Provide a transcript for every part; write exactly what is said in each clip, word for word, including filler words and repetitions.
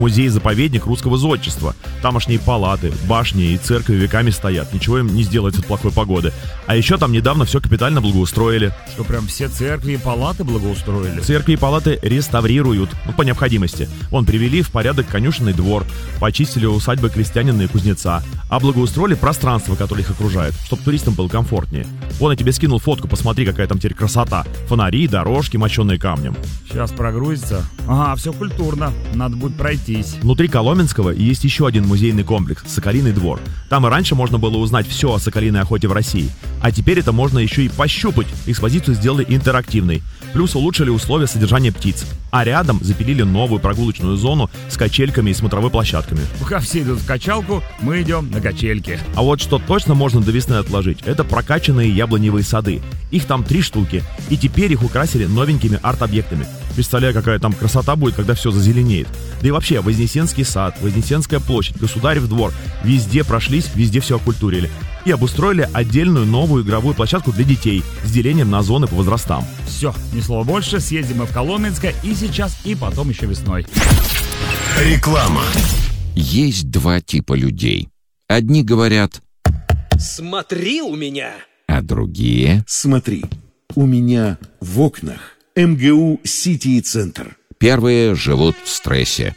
музей-заповедник русского зодчества. Тамошние палаты, башни и церкви веками стоят. Ничего им не сделать от плохой погоды. А еще там недавно все капитально благоустроили. Что, прям все церкви и палаты благоустроили? Церкви и палаты реставрируют, ну, по необходимости. Вон, привели в порядок конюшенный двор, почистили усадьбы крестьянина и кузнеца, а благоустроили пространство, которое их окружает, чтобы туристам было комфортнее. Вон, я тебе скинул фотку, посмотри, какая там теперь красота. Фонари, дорожки, мощенные камнем. Сейчас прогрузится. Ага, все культурно. Надо будет пройтись. Внутри Коломенского есть еще один музейный комплекс – Соколиный двор. Там и раньше можно было узнать все о соколиной охоте в России. А теперь это можно еще и пощупать. Экспозицию сделали интерактивной. Плюс улучшили условия содержания птиц. А рядом запилили новую прогулочную зону с качельками и смотровой площадками. Пока все идут в качалку, мы идем на качельки. А вот что точно можно до весны отложить – это прокачанные яблоневые сады. Их там три штуки. И теперь их украсили новенькими арт-объектами. Представляю, какая там красота будет, когда все зазеленеет. Да и вообще, Вознесенский сад, Вознесенская площадь, Государев двор. Везде прошлись, везде все окультурили. И обустроили отдельную новую игровую площадку для детей с делением на зоны по возрастам. Все, ни слова больше, съездим мы в Коломенское и сейчас, и потом еще весной. Реклама. Есть два типа людей. Одни говорят: смотри у меня. А другие: смотри, у меня в окнах эм гэ у Сити и Центр. Первые живут в стрессе.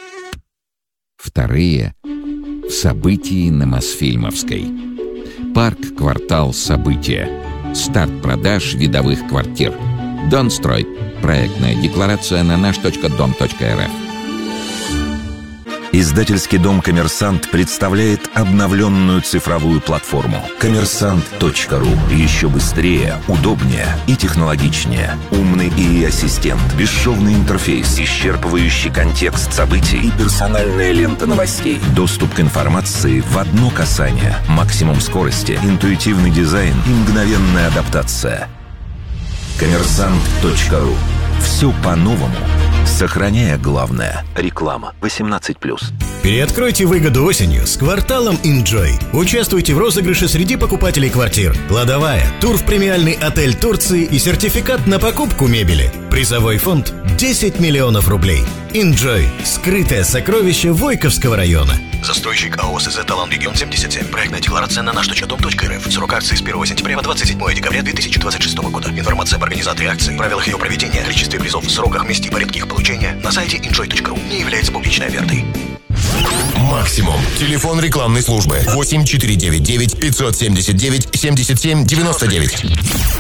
Вторые — в событии на Мосфильмовской. Парк «Квартал События». Старт продаж видовых квартир. Донстрой. Проектная декларация на наш точка дом точка эр эф. Издательский дом «Коммерсант» представляет обновленную цифровую платформу коммерсант точка ру. Еще быстрее, удобнее и технологичнее. Умный эй ай-ассистент, бесшовный интерфейс, исчерпывающий контекст событий и персональная лента новостей. Доступ к информации в одно касание. Максимум скорости, интуитивный дизайн и мгновенная адаптация. коммерсант точка ру. Все по-новому. Сохраняя главное. Реклама восемнадцать плюс. Переоткройте выгоду осенью с кварталом Enjoy. Участвуйте в розыгрыше среди покупателей квартир. Кладовая, тур в премиальный отель Турции и сертификат на покупку мебели. Призовой фонд десять миллионов рублей. Enjoy. Скрытое сокровище Войковского района. Застройщик АО СЗ «Талан Регион семьдесят семь». Проектная декларация на наш точка дом точка эр эф. Срок акции с первого сентября по двадцать седьмое декабря две тысячи двадцать шестого года. Информация об организаторе акции, правилах ее проведения, количестве призов, сроках, месте и порядке их получения на сайте enjoy точка ру. Не является публичной офертой. Максимум. Телефон рекламной службы восемь четыре девять девять пятьсот семьдесят девять семьдесят семь девяносто девять.